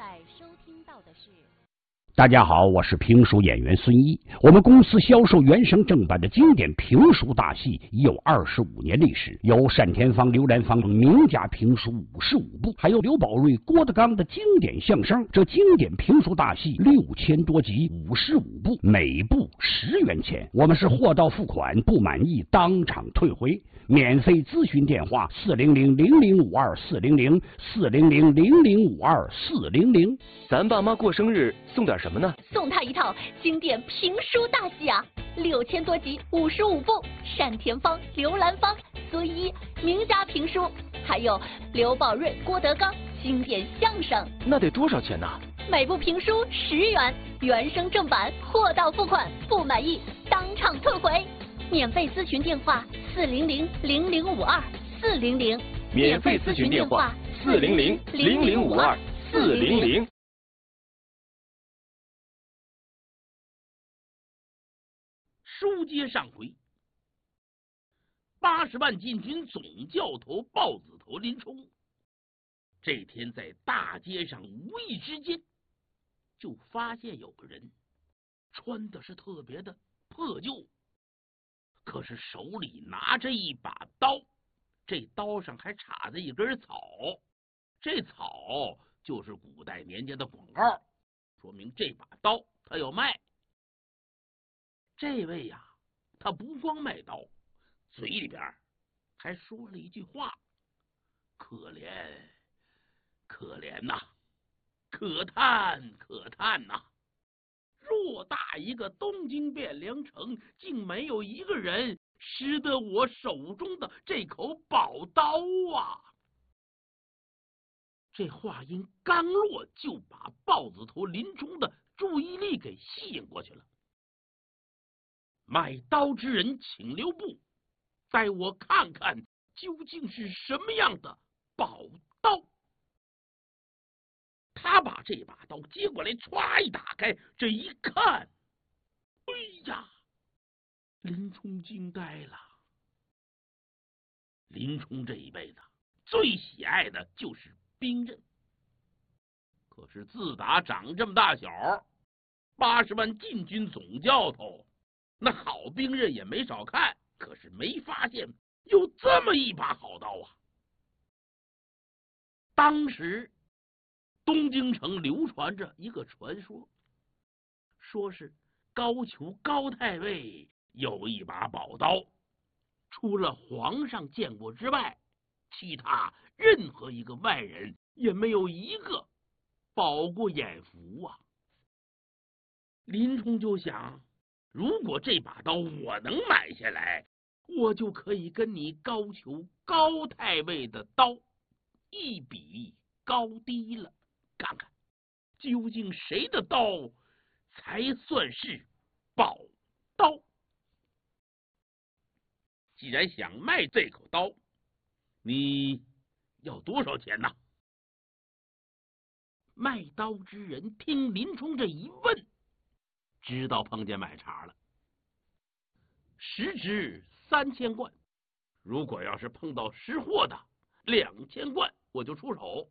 在收听到的是。 大家好，我是评书演员孙一。我们公司销售原声正版的经典评书大戏已有25年历史，有单田芳、刘兰芳等名家评书55部，还有刘宝瑞、郭德纲的经典相声。这经典评书大戏6000多集，55部，每部10元钱。我们是货到付款，不满意当场退回。免费咨询电话400-0052-400，400-0052-400。 咱爸妈过生日送点什么呢？ 送他一套经典评书大戏啊，6000多集55部，单田芳、刘兰芳、孙一名家评书，还有刘宝瑞、郭德纲经典相声。 那得多少钱呢？ 每部评书10元，原声正版，货到付款，不满意当场退回。免费咨询电话400-0052-400， 免费咨询电话400-0052-400。 书接上回，80万禁军总教头豹子头林冲，这天在大街上无意之间就发现有个人穿的是特别的破旧，可是手里拿着一把刀，这刀上还插着一根草，这草就是古代年间的广告，说明这把刀他要卖。这位呀，他不光卖刀，嘴里边还说了一句话：可怜可怜呐，可叹可叹呐，偌大一个东京汴梁城，竟没有一个人识得我手中的这口宝刀啊！这话音刚落，就把豹子头林冲的注意力给吸引过去了。卖刀之人，请留步，带我看看究竟是什么样的宝刀。他把这把刀接过来，歘一打开，这一看，哎呀，林冲惊呆了。林冲这一辈子最喜爱的就是兵刃，可是自打长这么大小，80万禁军总教头，那好兵刃也没少看，可是没发现有这么一把好刀啊！当时东京城流传着一个传说，说是高俅高太尉有一把宝刀，除了皇上见过之外，其他任何一个外人也没有一个饱过眼福啊！林冲就想，如果这把刀我能买下来，我就可以跟你高俅高太尉的刀一比高低了，看看究竟谁的刀才算是宝刀。既然想卖这口刀，你要多少钱呢？卖刀之人听林冲这一问，知道碰见买茬了。实值3000贯，如果要是碰到识货的，2000贯我就出手。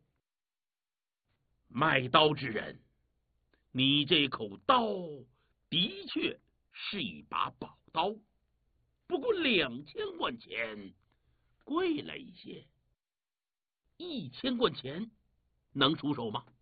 卖刀之人，你这口刀的确是一把宝刀，不过2000贯钱贵了一些，1000贯钱能出手吗？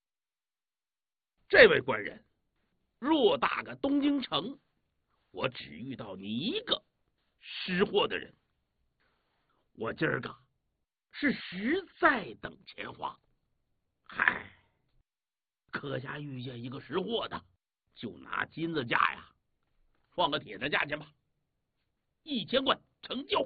这位官人，偌大个东京城，我只遇到你一个识货的人，我今儿个是实在等钱花。嗨，可下遇见一个识货的，就拿金子价呀放个铁的价钱吧，1000贯成交。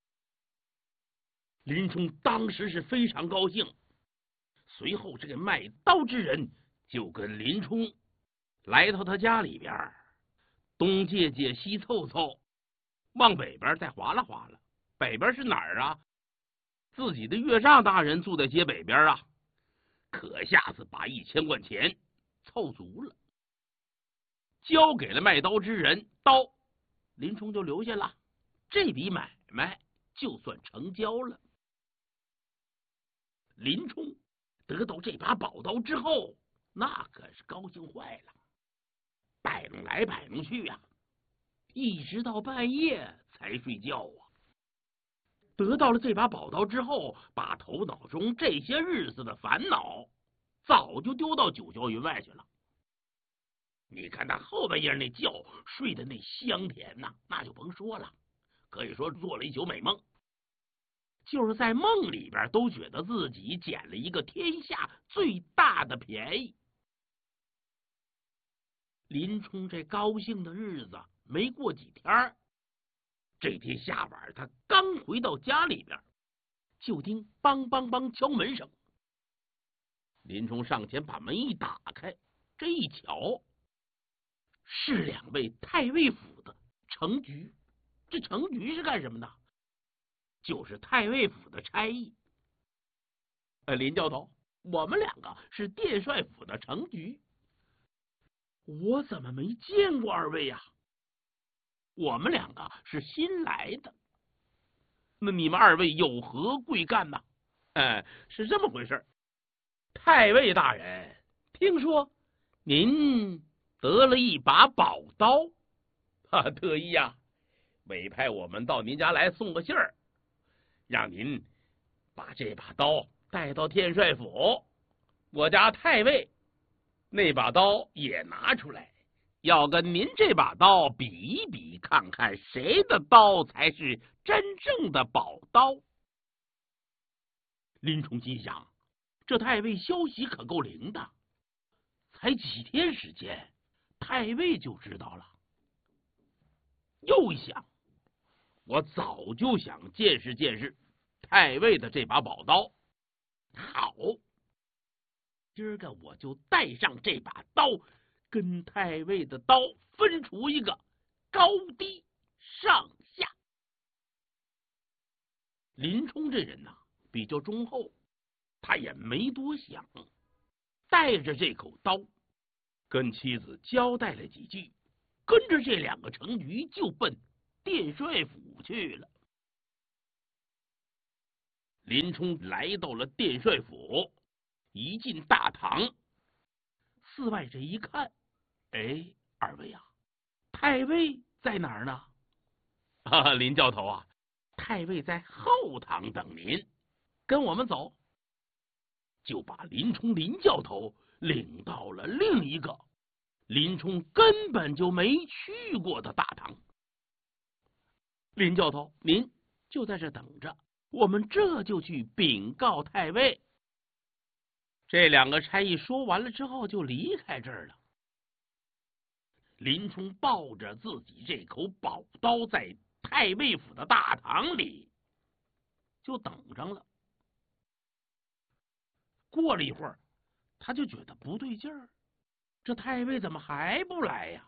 林冲当时是非常高兴，随后这个卖刀之人就跟林冲来到他家里边，东借借西凑凑，往北边再划拉划拉。北边是哪儿啊？自己的岳丈大人住在街北边啊，可下子把1000贯钱凑足了，交给了卖刀之人，刀林冲就留下了，这笔买卖就算成交了。林冲得到这把宝刀之后，那可是高兴坏了，摆弄来摆弄去呀，一直到半夜才睡觉啊。得到了这把宝刀之后，把头脑中这些日子的烦恼早就丢到九霄云外去了。你看他后半夜那觉睡得那香甜呐，那就甭说了，可以说做了一宿美梦。就是在梦里边都觉得自己捡了一个天下最大的便宜。林冲这高兴的日子没过几天，这天下晚他刚回到家里边，就听梆梆梆敲门声。林冲上前把门一打开，这一瞧，是2位太尉府的程局。这程局是干什么的？就是太尉府的差役。林教头，我们2个是殿帅府的程局。我怎么没见过2位呀？我们2个是新来的。那你们2位有何贵干呢？是这么回事。太尉大人，听说您得了一把宝刀，特意呀，委派我们到您家来送个信儿，让您把这把刀带到殿帅府，我家太尉那把刀也拿出来，要跟您这把刀比一比，看看谁的刀才是真正的宝刀。林冲心想，这太尉消息可够灵的，才几天时间，太尉就知道了。又一想，我早就想见识见识太尉的这把宝刀。好，今儿个我就带上这把刀，跟太尉的刀分出一个高低上下。林冲这人呐，比较忠厚，他也没多想，带着这口刀，跟妻子交代了几句，跟着这2个程局就奔殿帅府去了。林冲来到了殿帅府，一进大堂，寺外这一看，哎，2位啊，太尉在哪儿呢？林教头啊，太尉在后堂等您，跟我们走。就把林冲林教头领到了另一个林冲根本就没去过的大堂。林教头，您就在这等着，我们这就去禀告太尉。这2个差役说完了之后就离开这儿了。林冲抱着自己这口宝刀在太尉府的大堂里就等上了。过了一会儿，他就觉得不对劲儿，这太尉怎么还不来呀？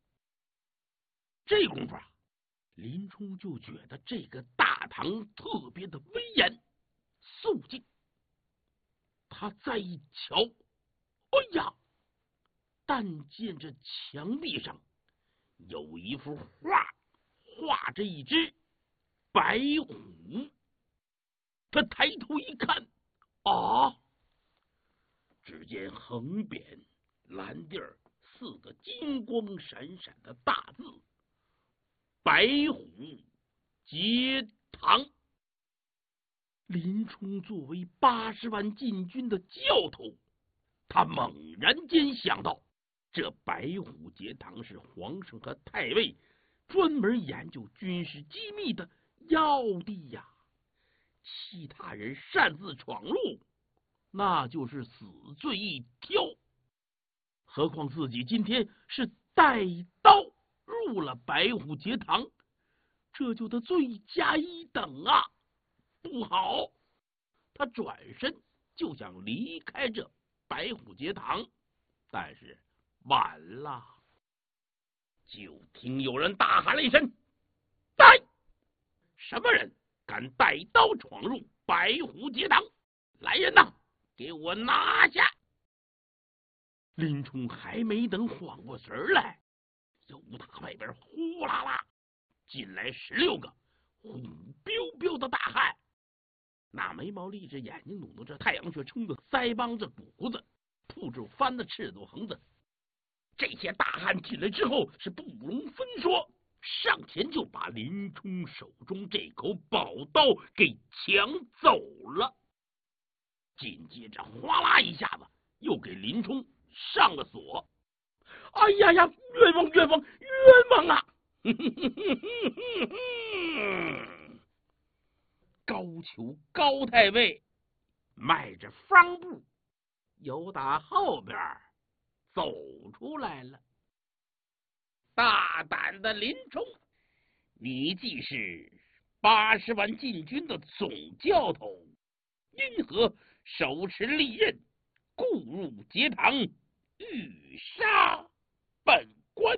这功夫啊，林冲就觉得这个大堂特别的威严肃静。他再一瞧，哎呀，但见这墙壁上有一幅画，画着一只白虎。他抬头一看，啊！只见横匾蓝地儿4个金光闪闪的大字“白虎节堂”。林冲作为80万禁军的教头，他猛然间想到，这白虎节堂是皇上和太尉专门研究军事机密的要地呀，其他人擅自闯入，那就是死罪一条。何况自己今天是带刀入了白虎节堂，这就得罪加1等啊！不好！他转身就想离开这白虎节堂，但是晚了。就听有人大喊了一声：“带！什么人敢带刀闯入白虎节堂？来人呐，给我拿下！”林冲还没等缓过神来，由他外边呼啦啦进来16个虎彪彪的大汉。 那眉毛立着，眼睛努着，太阳却冲得腮帮子鼓子，铺着翻的赤肚横子。这些大汉进来之后是不容分说，上前就把林冲手中这口宝刀给抢走了。紧接着哗啦一下子又给林冲上了锁。哎呀呀，冤枉冤枉冤枉啊！高俅高太尉迈着方步由打后边走出来了。大胆的林冲，你既是80万禁军的总教头，因何手持利刃，故入节堂，欲杀本官？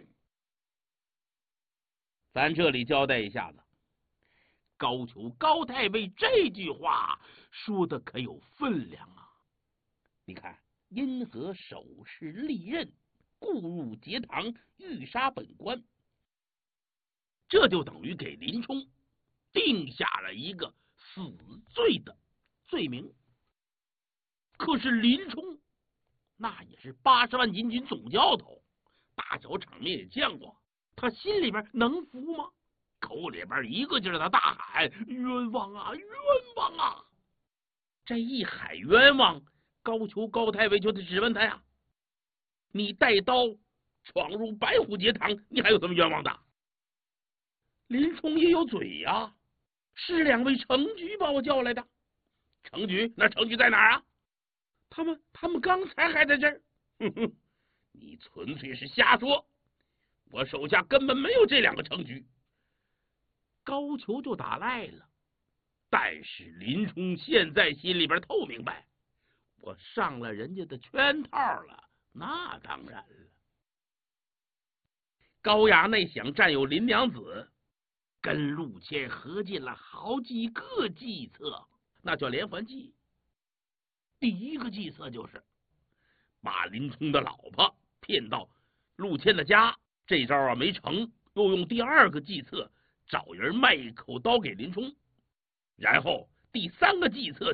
咱这里交代一下子，高俅高太尉这句话说的可有分量啊！你看，因何手持利刃，故入节堂，欲杀本官，这就等于给林冲定下了一个死罪的罪名。可是林冲那也是80万禁军总教头，大小场面也见过，他心里边能服吗？口里边一个劲儿的大喊冤枉啊冤枉啊！这一喊冤枉，高俅高太尉就得质问他呀，你带刀闯入白虎节堂，你还有什么冤枉的？林冲也有嘴呀，是2位程局把我叫来的。程局？那程局在哪儿啊？他们刚才还在这儿。哼哼，你纯粹是瞎说，我手下根本没有这2个程局。高俅就打赖了，但是林冲现在心里边透明白，我上了人家的圈套了，那当然了。高衙内想占有林娘子，跟陆谦合计了好几个计策，那叫连环计。第一个计策就是把林冲的老婆骗到陆谦的家，这招啊没成，又用第2个计策找人卖一口刀给林冲，然后第3个计策